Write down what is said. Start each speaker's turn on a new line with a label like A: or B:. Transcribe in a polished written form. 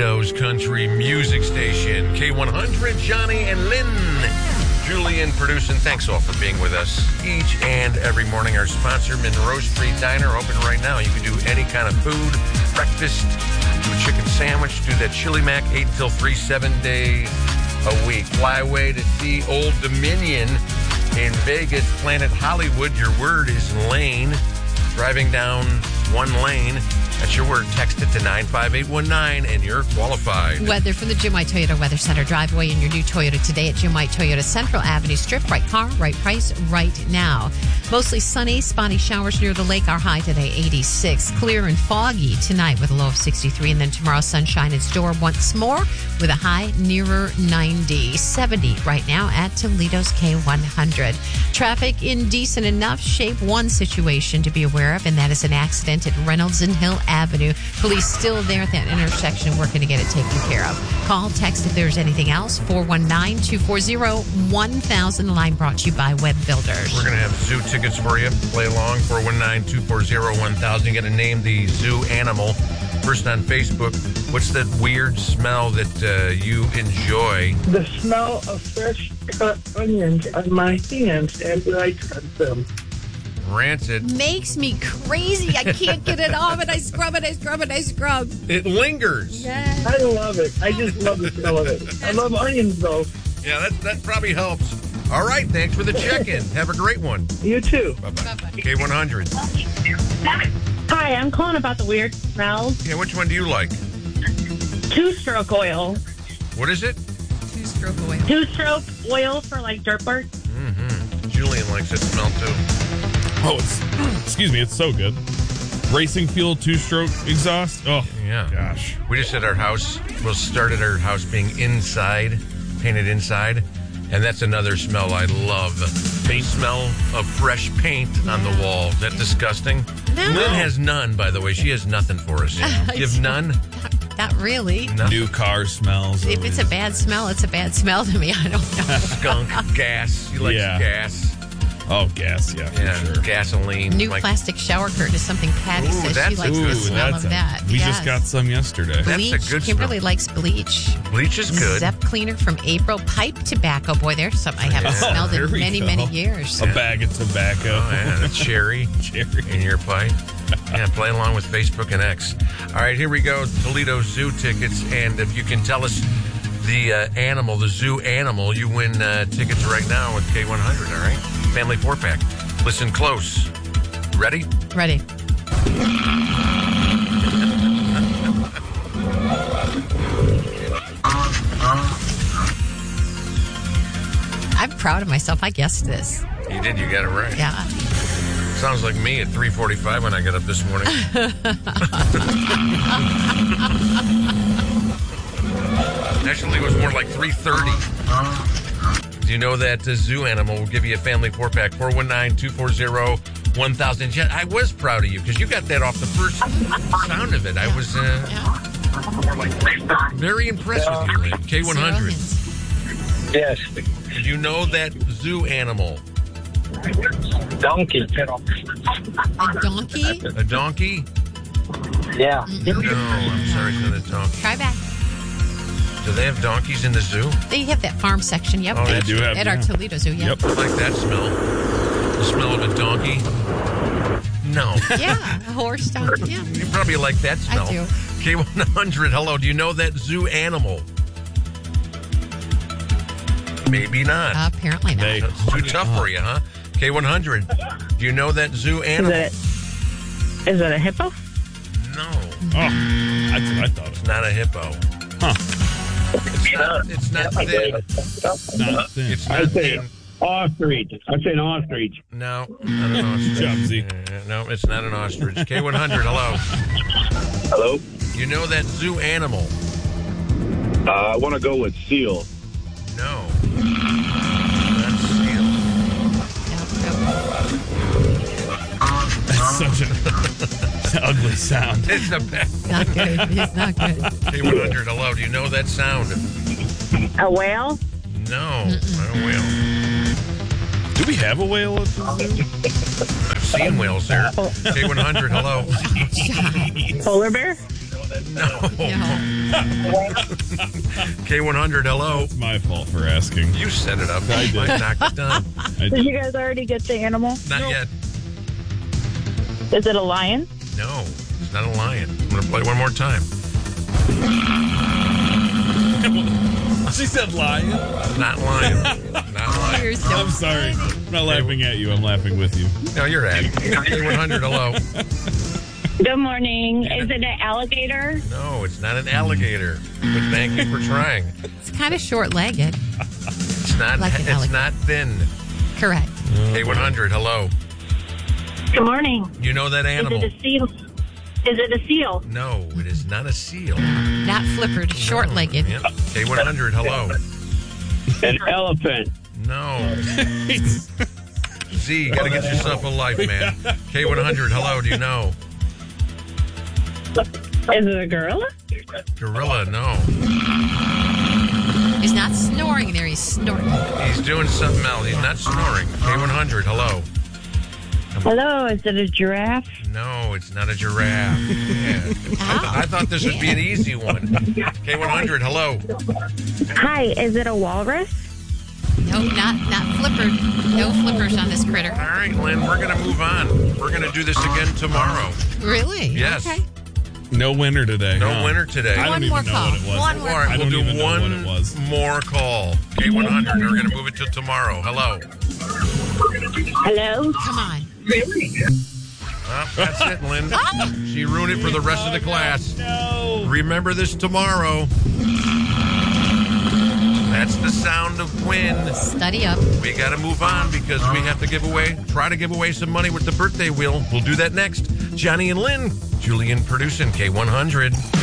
A: Toledo's country music station, K100, Johnny and Lynn. Julian producing. Thanks all for being with us each and every morning. Our sponsor, Monroe Street Diner, open right now. You can do any kind of food, breakfast, do a chicken sandwich, do that chili mac, 8 till 3, 7 day a week. Fly away to see Old Dominion in Vegas, Planet Hollywood. Your word is lane. Driving down one lane. That's your word. Text it to 95819 and you're qualified.
B: Weather from the Jim White Toyota Weather Center. Drive away in your new Toyota today at Jim White Toyota Central Avenue Strip. Right car, right price, right now. Mostly sunny, spotty showers near the lake. Our high today, 86. Clear and foggy tonight with a low of 63. And then tomorrow, sunshine in store once more with a high nearer 90. 70 right now at Toledo's K100. Traffic in decent enough shape. One situation to be aware of, and that is an accident at Reynolds and Hill Avenue. Police still there at that intersection working to get it taken care of. Call, text if there's anything else. 419-240-1000. The line brought to you by Web Builders.
A: We're going to have zoo tickets for you. Play along. 419-240-1000. You got to name the zoo animal. First on Facebook, what's that weird smell that you enjoy?
C: The smell of fresh cut onions on my hands after I cut them.
A: Rancid.
B: Makes me crazy. I can't get it off, and I scrub it, I scrub it, I scrub.
A: It lingers.
B: Yes.
C: I love it. I just love the smell of it. I love onions, though.
A: Yeah, that probably helps. All right, thanks for the check-in. Have a great one.
C: You too.
A: Bye-bye. K100.
D: Hi, I'm calling about the weird smells.
A: Yeah, which one do you like?
D: Two-stroke oil.
A: What is it?
B: Two-stroke oil.
D: Two-stroke oil for, like, dirt bike.
A: Mm-hmm. Julian likes that smell, too.
E: Oh, it's so good. Racing fuel, two-stroke exhaust. Oh,
A: yeah.
E: Gosh.
A: We just had our house, started our house being inside, painted inside, and that's another smell I love. The smell of fresh paint on the wall. Is that disgusting?
B: No.
A: Lynn has none, by the way. She has nothing for us. You have none?
B: Not really.
A: No.
E: New car smells.
B: If it's a bad smell, it's a bad smell to me. I don't know.
A: Skunk, gas. He likes gas.
E: Oh, gas, yeah, for sure.
A: Gasoline.
B: New plastic shower curtain is something Patty says she likes the smell of that.
E: We just got some yesterday.
B: Bleach.
A: That's a good
B: Kimberly
A: smell.
B: likes bleach.
A: Bleach is good.
B: Zep cleaner from April. Pipe tobacco. Boy, there's something I haven't smelled in many years.
E: A bag of tobacco.
A: Oh, yeah, the cherry in your pipe. Yeah, play along with Facebook and X. All right, here we go. Toledo Zoo tickets. And if you can tell us the animal, the zoo animal, you win tickets right now with K100, all right? Family 4-pack. Listen close. Ready?
B: Ready. I'm proud of myself. I guessed this.
A: You did. You got it right.
B: Yeah.
A: Sounds like me at 3:45 when I got up this morning. Actually, it was more like 3:30. Do you know that zoo animal will give you a family 4-pack? 419-240-1000. I was proud of you because you got that off the first sound of it. I was very impressed with you, Lynn. K100.
C: Yes.
A: Did you know that zoo animal?
C: Donkey.
B: A donkey?
A: A donkey?
C: Yeah.
A: No, I'm sorry, it's not a donkey.
B: Try back.
A: Do they have donkeys in the zoo?
B: They have that farm section. Yep.
A: Oh, they
E: do have,
B: at our Toledo Zoo. Yep.
A: I like that smell. The smell of a donkey? No.
B: Yeah, a horse donkey. Yeah.
A: You probably like that smell.
B: I do.
A: K100, hello. Do you know that zoo animal? Maybe not.
B: Apparently not.
A: It's too tough for you, huh? K100, do you know that zoo animal?
D: Is it a hippo?
A: No.
E: Oh, that's what I thought.
A: It's not a hippo.
E: Huh.
A: It's not thin.
E: Not thin.
A: It's not thin.
C: Ostrich. I'm saying ostrich.
A: No, not an ostrich.
E: Chubsy.
A: No, it's not an ostrich. K100, hello.
F: Hello?
A: You know that zoo animal?
F: I want to go with seal.
A: No. Not seal.
E: That's such an ugly sound.
A: It's a bad.
B: Not good. It's not good.
A: K100, hello. Do you know that sound?
D: A whale?
A: No, not a whale.
E: Do we have a whale?
A: I've seen whales there. K100, hello.
D: Polar bear?
A: No.
B: No.
A: K100, hello.
E: It's my fault for asking.
A: You set it up.
E: I did.
A: I knocked it down.
D: Did you guys already get the animal?
A: Not yet.
D: Is it a lion?
A: No, it's not a lion. I'm going to play one more time.
E: She said lion.
A: Not lion. Not lion.
B: You're so
E: I'm sorry.
B: funny.
E: I'm not laughing at you. I'm laughing with you.
A: No, you're at K100, hello.
D: Good morning. Is it an alligator?
A: No, it's not an alligator. But thank you for trying.
B: It's kind of short-legged.
A: It's not.
B: Like an
A: It's
B: alligator.
A: not thin.
B: Correct.
A: K100, hello.
D: Good morning.
A: You know that animal?
D: Is it a seal? Is it a seal?
A: No, it is not a seal.
B: Not flippered, short-legged.
A: Yep. K100, hello.
F: An elephant.
A: No. Z, you got to get yourself a life, man. K100, hello, do you know?
D: Is it a gorilla?
A: Gorilla, no.
B: He's not snoring there. He's snorting.
A: He's doing something else. He's not snoring. K100, hello.
D: Hello, is it a giraffe?
A: No, it's not a giraffe. Yeah. I thought this would be an easy one. K100, hello.
D: Hi, is it a walrus?
B: No, not flippered. No flippers on this critter.
A: All right, Lynn, we're going to move on. We're going to do this again tomorrow.
B: Really?
A: Yes.
B: Okay.
E: No winner today.
A: No
E: huh?
A: winner today.
E: I
B: One
E: don't
B: more
E: even know
B: call.
E: what it was.
B: One more
A: All right,
E: I
A: we'll
E: don't
A: do
E: even know what it was.
A: one more call. K100, we're going to move it to tomorrow. Hello.
D: Hello?
B: Come on.
A: Oh, that's it, Lynn. She ruined it for the rest of the class.
E: No.
A: Remember this tomorrow. That's the sound of win.
B: Study up.
A: We got to move on because we have to try to give away some money with the birthday wheel. We'll do that next. Johnny and Lynn, Julian producing K100.